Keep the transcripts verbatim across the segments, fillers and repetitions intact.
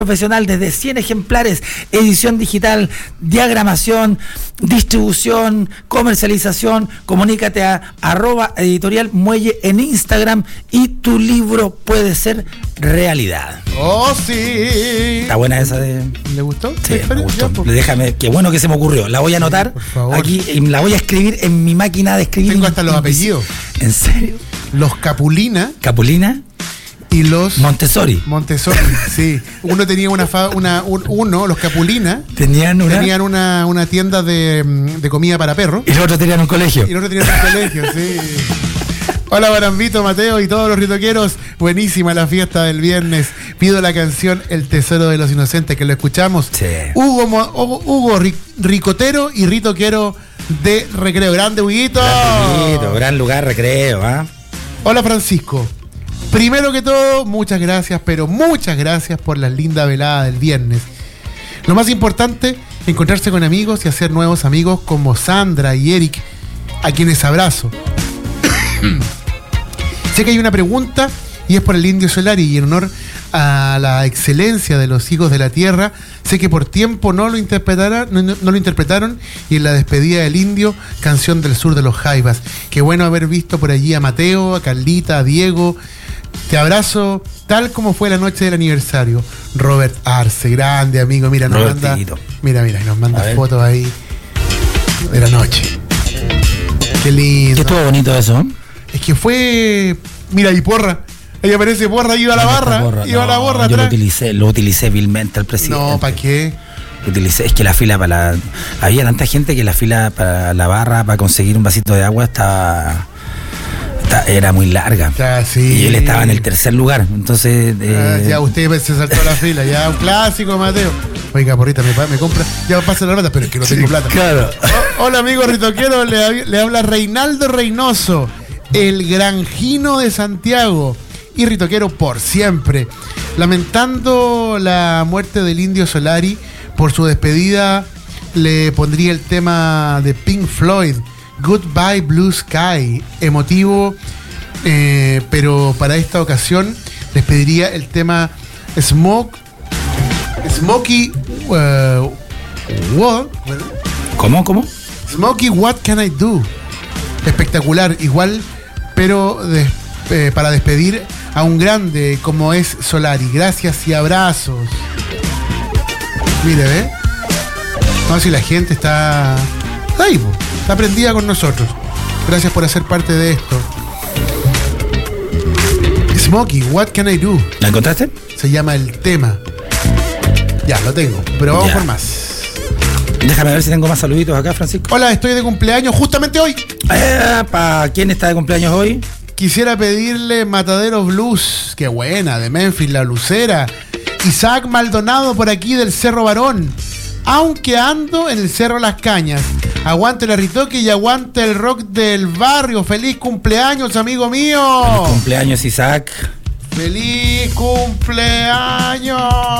profesional desde cien ejemplares, edición digital, diagramación, distribución, comercialización. Comunícate a arroba editorial muelle en Instagram y tu libro puede ser realidad. ¡Oh, sí! Está buena esa de... ¿Le gustó? Sí, me gustó. Déjame, qué bueno que se me ocurrió. La voy a anotar por favor. Aquí y la voy a escribir en mi máquina de escribir. Tengo hasta los apellidos. ¿En serio? Los Capulina. Capulina. Y los Montessori. Montessori, sí. Uno tenía una, fa, una un, uno, los Capulina, tenían una, tenían una, una tienda de, de comida para perros. Y los otros tenían un colegio. Y los otros tenían un colegio, sí. Hola Barambito, Mateo y todos los ritoqueros. Buenísima la fiesta del viernes. Pido la canción El Tesoro de los Inocentes, que lo escuchamos. Sí. Hugo, Hugo, Hugo Ricotero y ritoquero de Recreo. Grande, Huguito. Gran, Huguito, gran lugar, Recreo, ¿ah? ¿eh? Hola Francisco. Primero que todo, muchas gracias, pero muchas gracias por la linda velada del viernes. Lo más importante, encontrarse con amigos y hacer nuevos amigos como Sandra y Eric, a quienes abrazo. Sé que hay una pregunta y es por el Indio Solari, y en honor a la excelencia de los hijos de la tierra, sé que por tiempo no lo interpretaron, no, no lo interpretaron y en la despedida del Indio, canción del sur de los Jaivas. Qué bueno haber visto por allí a Mateo, a Carlita, a Diego. Te abrazo tal como fue la noche del aniversario. Robert Arce, grande amigo, mira, nos manda, mira, mira, nos manda fotos ahí de la noche. Qué lindo. Que estuvo bonito eso. Es que fue, mira, y Porra. Ahí aparece Porra, iba a la barra, Porra, iba no, a la borra yo atrás. lo utilicé, lo utilicé vilmente al presidente. No, ¿para qué? Lo utilicé, es que la fila para la, había tanta gente que la fila para la barra para conseguir un vasito de agua estaba, estaba era muy larga. Ya, sí. Y él estaba en el tercer lugar, entonces eh, ah, ya usted se saltó la fila, ya un clásico, Mateo. Oiga, Porrita, me, me compra, ya pasa la plata, pero es que no tengo plata. Claro. Oh, hola amigo ritoquero, le, le habla Reinaldo Reynoso, el granjino de Santiago y ritoquero por siempre. Lamentando la muerte del Indio Solari, por su despedida le pondría el tema de Pink Floyd, Goodbye Blue Sky, emotivo, eh, pero para esta ocasión les pediría el tema Smoke, Smokey, uh, what? ¿Cómo? ¿Cómo? Smokey, What Can I Do? Espectacular, igual, pero de, eh, para despedir a un grande como es Solari. Gracias y abrazos. Mire, ¿ve? No, si la gente está ahí, po, está prendida con nosotros. Gracias por hacer parte de esto. Smokey, What Can I Do? ¿La encontraste? Se llama el tema. Ya, lo tengo, pero vamos ya. por más. Déjame ver si tengo más saluditos acá, Francisco. Hola, estoy de cumpleaños justamente hoy. Eh, ¿Para quién está de cumpleaños hoy? Quisiera pedirle Matadero Blues, qué buena, de Memphis, La Lucera. Isaac Maldonado por aquí del Cerro Barón. Aunque ando en el Cerro Las Cañas. Aguante la Ritoque y aguante el rock del barrio. ¡Feliz cumpleaños, amigo mío! Feliz cumpleaños, Isaac. ¡Feliz cumpleaños!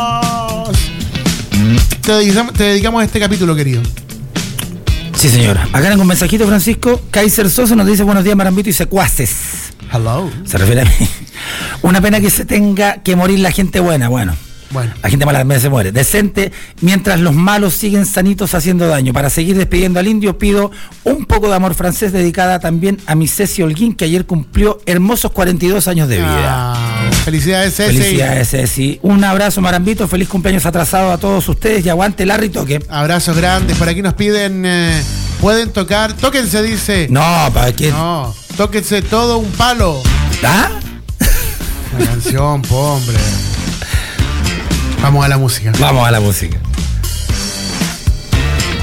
Te dedicamos, te dedicamos a este capítulo, querido. Sí, señora. Acá tengo un mensajito, Francisco. Kaiser Sosa nos dice buenos días, Marambito y secuaces. Hello. Se refiere a mí. Una pena que se tenga que morir la gente buena. Bueno. Bueno. La gente mala también se muere. Decente, mientras los malos siguen sanitos haciendo daño. Para seguir despidiendo al Indio, pido un poco de amor francés dedicada también a mi Ceci Holguín, que ayer cumplió hermosos cuarenta y dos años de vida. Ah, felicidades, Ceci. Felicidades, Ceci. Un abrazo, Marambito. Feliz cumpleaños atrasado a todos ustedes y aguante la Ritoque. Abrazos grandes. Por aquí nos piden, eh, pueden tocar, tóquense, dice. No, ¿para qué? No, tóquense todo un palo. ¿Ah? La canción, po, hombre. Vamos a la música. Vamos a la música.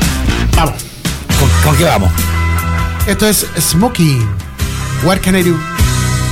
Vamos. ¿Con, con qué vamos? Esto es Smokey. What Can I Do?